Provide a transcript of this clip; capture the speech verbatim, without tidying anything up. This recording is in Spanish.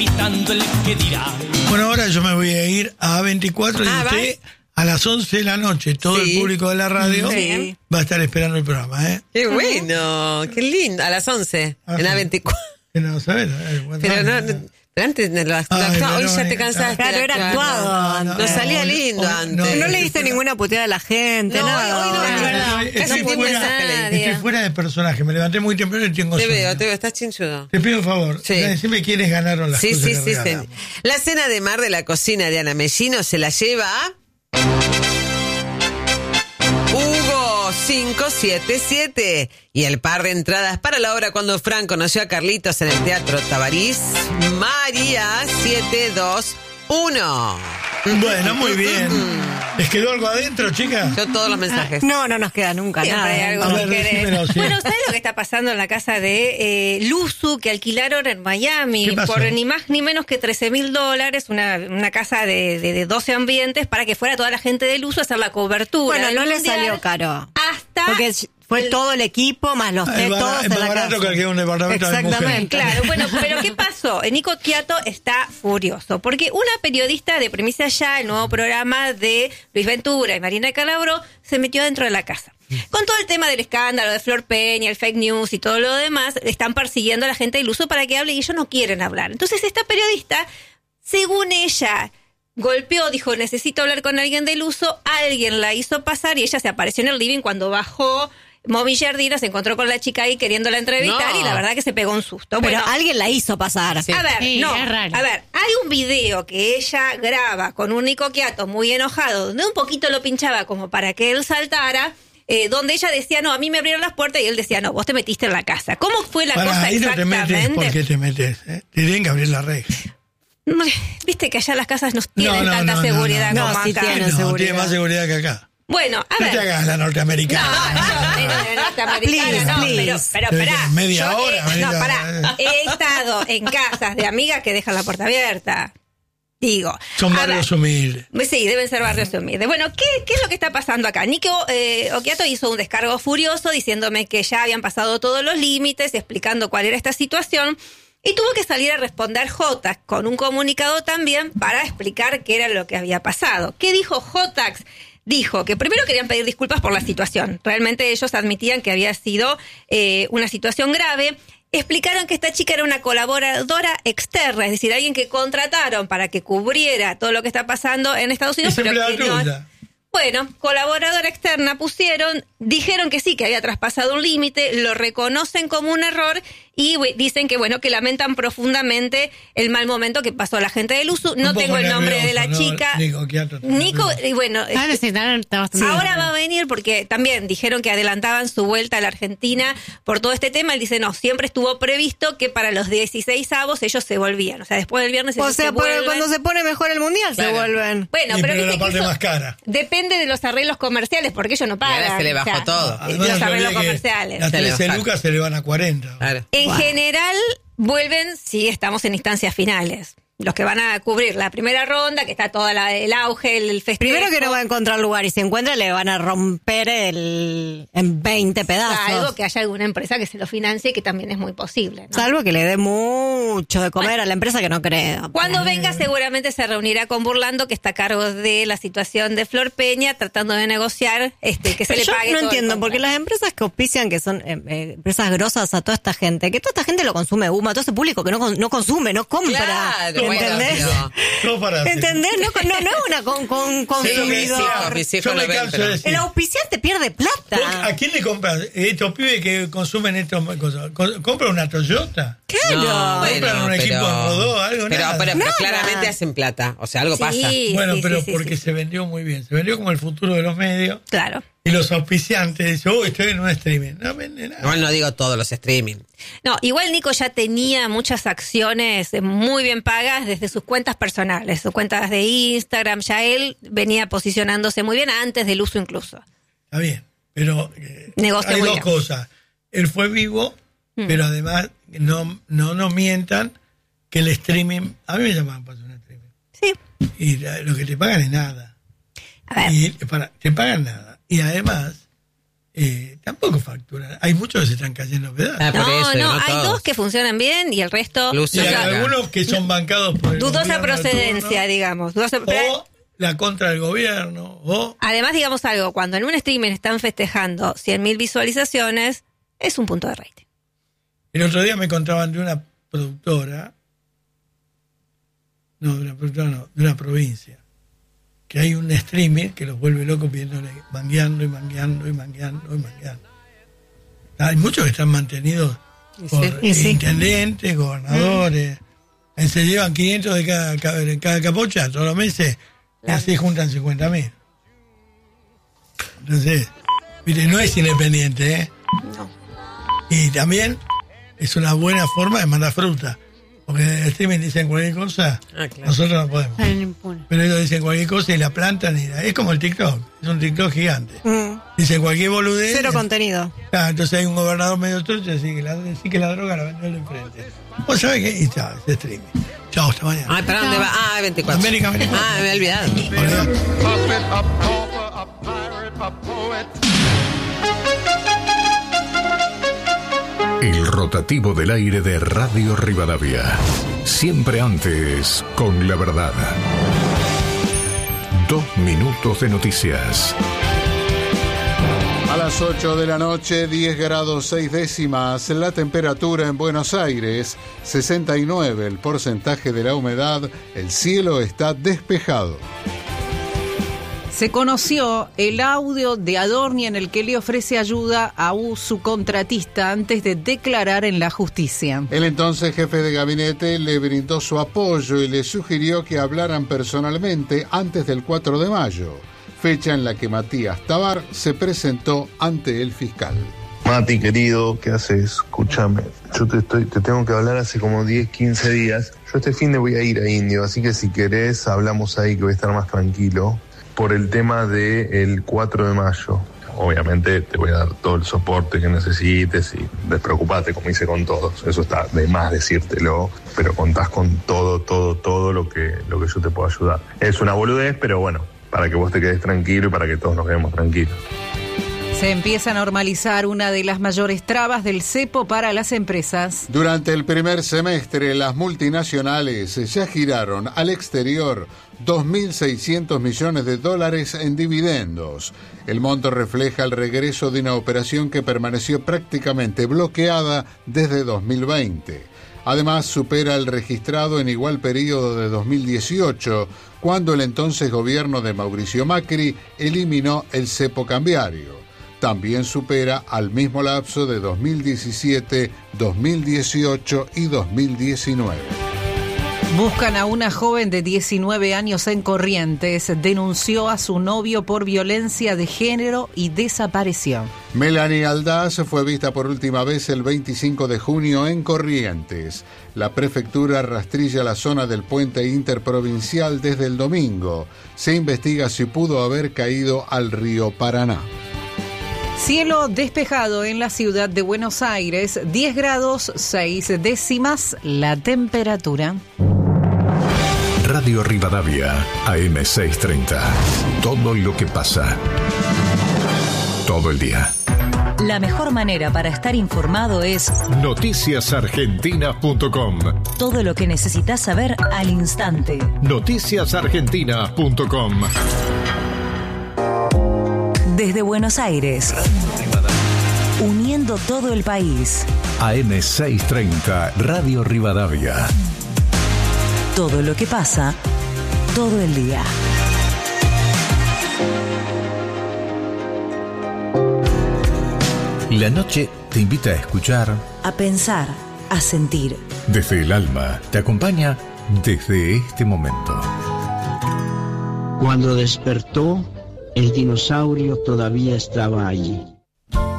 el que dirá. Bueno, ahora yo me voy a ir a A veinticuatro y Ah, usted a las once de la noche, todo Sí. el público de la radio Sí. va a estar esperando el programa, ¿eh? Qué bueno, qué lindo. A las once, Ah, en sí. A veinticuatro. Que no sabes, eh, bueno, Pero no, no, no, pero antes no lo Ay, actuaba. Hoy ya Verónica, te cansaste. Claro, de era actuar. actuado. No, no, salía hoy- lindo hoy- antes. no, No es le que diste fuera- ninguna puteada a la gente, No, nada. hoy no, Bueno. es verdad. Estoy Casi fuera- fuera- Estoy nadie. fuera de personaje, me levanté muy temprano y tengo Te sueño. veo, te veo, estás chinchudo. Te pido un favor, Sí. decime quiénes ganaron las Sí, cosas sí, que sí, sí. regalamos. La cena de mar de la cocina de Ana Mellino se la lleva a Hugo cinco siete siete. Y el par de entradas para la obra Cuando Fran conoció a Carlitos en el Teatro Tabarís, María siete dos uno. Bueno, muy bien. ¿Les quedó algo adentro, chicas? Yo todos los mensajes. No, no nos queda nunca Siempre nada. hay algo A que ver, querés. decímelo, sí. Bueno, ¿sabes lo que está pasando en la casa de eh, Luzu que alquilaron en Miami? ¿Qué pasó? Por ni más ni menos que trece mil dólares, una, una casa de, de, de doce ambientes para que fuera toda la gente de Luzu a hacer la cobertura. Bueno, del no le mundial, salió caro. Hasta... Porque fue todo el equipo, más los Es tres, bara- todos es en más la barato casa. que alquilar un departamento de mujer. Exactamente. Claro, bueno, pero ¿qué pasó? Nico Quiato está furioso porque una periodista de Premisa Ya, el nuevo programa de Luis Ventura y Marina Calabro, se metió dentro de la casa. Con todo el tema del escándalo de Flor Peña, el fake news y todo lo demás, están persiguiendo a la gente del uso para que hable y ellos no quieren hablar. Entonces esta periodista, según ella, golpeó, dijo, necesito hablar con alguien del uso, alguien la hizo pasar y ella se apareció en el living cuando bajó. Momi Giardina se encontró con la chica ahí queriéndola entrevistar No. y la verdad que se pegó un susto. Pero Bueno, alguien la hizo pasar. Sí. a ver, Sí, no, es raro. a ver, hay un video que ella graba con un Nico Quiato muy enojado, donde un poquito lo pinchaba como para que él saltara, eh, donde ella decía, no, a mí me abrieron las puertas y él decía, no, vos te metiste en la casa. ¿Cómo fue la Pará, cosa ahí no te metes, exactamente? ¿por qué te metes? ¿Eh? Te tienen que abrir la reja. Viste que allá las casas no tienen no, tanta no, no, seguridad no. como No, sí acá. tienen. No, seguridad. tiene más seguridad que acá. Bueno, a No ver. te hagas la No, norteamericana. yo, en la norteamericana, Please, no, please. pero, pero Pero pará. media Yo hora, he- media- no, pará. He estado en casas de amigas que dejan la puerta abierta. Digo. Son a barrios ver, humildes. Sí, deben ser barrios humildes. Bueno, ¿qué, ¿qué es lo que está pasando acá? Nico eh, Oquiato hizo un descargo furioso diciéndome que ya habían pasado todos los límites, explicando cuál era esta situación. Y tuvo que salir a responder Jotax con un comunicado también para explicar qué era lo que había pasado. ¿Qué dijo Jotax? Dijo que primero querían pedir disculpas por la situación. Realmente ellos admitían que había sido eh, una situación grave. Explicaron que esta chica era una colaboradora externa, es decir, alguien que contrataron para que cubriera todo lo que está pasando en Estados Unidos, Es pero empleada que no... tuya. Bueno, colaboradora externa pusieron, dijeron que sí, que había traspasado un límite, lo reconocen como un error y we- dicen que, bueno, que lamentan profundamente el mal momento que pasó la gente del uso. No Un poco tengo el nombre de la nervioso, ¿no? chica. Nico Quiato está Nico, nervioso. y bueno, Ah, no sé, está- está bastante ahora bien. va a venir porque también dijeron que adelantaban su vuelta a la Argentina por todo este tema. Él dice, no, siempre estuvo previsto que para los dieciséis avos ellos se volvían. O sea, después del viernes O ellos sea, se pero vuelven. cuando se pone mejor el mundial Claro. se vuelven. Bueno, Y pero, pero viste la que parte eso más cara. depende de los arreglos comerciales, porque ellos no pagan. ahora se le bajó o sea, todo. eh, Los no se arreglos olvide que comerciales. Las Se le trece bajaron. lucas se le van a cuarenta. Claro. En Wow. general, vuelven si estamos en instancias finales. Los que van a cubrir la primera ronda, que está todo la, el auge, el, el festejo. Primero que no va a encontrar lugar y si encuentra le van a romper el en veinte pedazos. Salvo que haya alguna empresa que se lo financie, que también es muy posible, ¿no? Salvo que le dé mucho de comer a la empresa, que no creo. Cuando venga seguramente se reunirá con Burlando, que está a cargo de la situación de Flor Peña, tratando de negociar este que se le Yo pague no todo el entiendo, porque contrato. las empresas que auspician, que son eh, eh, empresas grosas a toda esta gente, que toda esta gente lo consume humo, a todo ese público que no, con- no consume, no compra. Claro, bueno, ¿Entendés? pero- No para ¿Entendés? No, no, no es una con, con, Sí, lo que consumidor. decía, Mis hijos yo me lo ven, canso pero- de decir. El auspiciante pierde plata. ¿Vos ¿A quién le compras? Estos pibes que consumen estas cosas. ¿Co- ¿Compran una Toyota? Claro. No, Compran un equipo de rodó, algo, pero, nada. pero, pero Nada. claramente hacen plata. O sea, algo Sí, pasa. Bueno, sí, pero sí, sí, porque sí. se vendió muy bien. Se vendió como el futuro de los medios. Claro. Y los auspiciantes dicen, oh, estoy en un streaming. No vende nada. Igual no digo todos los streaming. No, igual Nico ya tenía muchas acciones muy bien pagas desde sus cuentas personales, sus cuentas de Instagram, ya él venía posicionándose muy bien antes del uso incluso. Está bien. Pero eh, Negocia hay muy dos bien. cosas. Él fue vivo, Mm. pero además no, no nos mientan que el streaming... A mí me llamaban para hacer un streaming. Sí. Y la- lo que te pagan es nada. A ver, Y para, te pagan nada. Y además, eh, tampoco facturan. Hay muchos que se están cayendo a pedazos. Ah, por No, eso, no, no hay todos. dos que funcionan bien y el resto... Luz Y hay Claro. algunos que son bancados por el Dudosa gobierno de procedencia, turno, digamos. Dudosa- o la contra del gobierno, o... Además, digamos algo, cuando en un streaming están festejando cien mil visualizaciones, es un punto de rating. El otro día me contaban de una productora, no, de una productora no, de una provincia, que hay un streamer que los vuelve locos pidiéndole, mangueando y mangueando y mangueando y mangueando. Hay muchos que están mantenidos por Y sí. intendentes, gobernadores. Eh, Se llevan quinientos de cada, cada, de cada capocha todos los meses y así juntan cincuenta mil. Entonces, mire, no es independiente, ¿eh? No. Y también es una buena forma de mandar fruta. Porque en el streaming dicen cualquier cosa, Ah, claro. nosotros no podemos. Salen impunes. Pero ellos dicen cualquier cosa y la plantan y la... Es como el TikTok, es un TikTok gigante. Mm. Dicen cualquier boludez. Cero contenido. Ah, entonces hay un gobernador medio trucho así que la, sí que la droga la vendió al enfrente. ¿Vos sabés qué? Y chao, es streaming. Chao, hasta mañana. Ay, ¿para dónde va? Ah, veinticuatro. América, veinticuatro. Ah, me he olvidado. Olvidate. Puppet, a pauper, a pirate, a poet. El rotativo del aire de Radio Rivadavia. Siempre antes con la verdad. Dos minutos de noticias. A las ocho de la noche, diez grados seis décimas, la temperatura en Buenos Aires, sesenta y nueve el porcentaje de la humedad, el cielo está despejado. Se conoció el audio de Adorni en el que le ofrece ayuda a su contratista antes de declarar en la justicia. El entonces jefe de gabinete le brindó su apoyo y le sugirió que hablaran personalmente antes del cuatro de mayo, fecha en la que Matías Tabar se presentó ante el fiscal. Mati, querido, ¿qué haces? Escúchame, yo te estoy, te tengo que hablar hace como diez, quince días. Yo este fin de voy a ir a Indio, así que si querés hablamos ahí que voy a estar más tranquilo. Por el tema del cuatro de mayo. Obviamente te voy a dar todo el soporte que necesites y despreocupate, como hice con todos. Eso está de más decírtelo, pero contás con todo, todo, todo lo que, lo que yo te puedo ayudar. Es una boludez, pero bueno, para que vos te quedes tranquilo y para que todos nos quedemos tranquilos. Se empieza a normalizar una de las mayores trabas del cepo para las empresas. Durante el primer semestre, las multinacionales ya giraron al exterior dos mil seiscientos millones de dólares en dividendos. El monto refleja el regreso de una operación que permaneció prácticamente bloqueada desde dos mil veinte. Además, supera el registrado en igual periodo de dos mil dieciocho, cuando el entonces gobierno de Mauricio Macri eliminó el cepo cambiario. También supera al mismo lapso de dos mil diecisiete, dos mil dieciocho y dos mil diecinueve. Buscan a una joven de diecinueve años en Corrientes. Denunció a su novio por violencia de género y desapareció. Melanie Aldaz fue vista por última vez el veinticinco de junio en Corrientes. La prefectura rastrilla la zona del puente interprovincial desde el domingo. Se investiga si pudo haber caído al río Paraná. Cielo despejado en la ciudad de Buenos Aires, diez grados seis décimas la temperatura. Radio Rivadavia, A M seiscientos treinta. Todo lo que pasa. Todo el día. La mejor manera para estar informado es noticias argentinas punto com. todo lo que necesitas saber al instante. noticias argentinas punto com. Desde Buenos Aires, uniendo todo el país. A M seiscientos treinta, Radio Rivadavia. Todo lo que pasa, todo el día. La noche te invita a escuchar A pensar, a sentir. desde el alma. Te acompaña desde este momento. Cuando despertó, el dinosaurio todavía estaba allí.